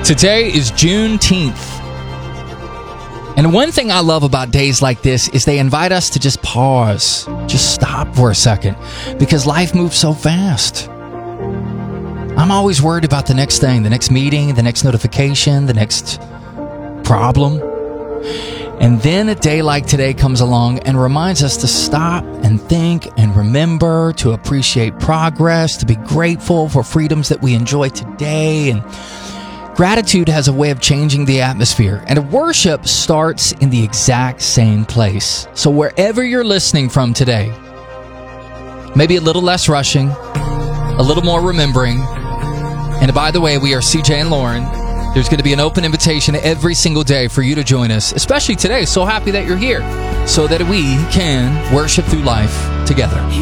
Today is Juneteenth. And one thing I love about days like this is they invite us to just pause, just stop for a second, because life moves so fast. I'm always worried about the next thing, the next meeting, the next notification, the next problem. And then a day like today comes along and reminds us to stop and think and remember to appreciate progress, to be grateful for freedoms that we enjoy today. And gratitude has a way of changing the atmosphere, and worship starts in the exact same place. So wherever you're listening from today, maybe a little less rushing, a little more remembering. And by the way, we are CJ and Lauren. There's going to be an open invitation every single day for you to join us, especially today. So happy that you're here so that we can worship through life together.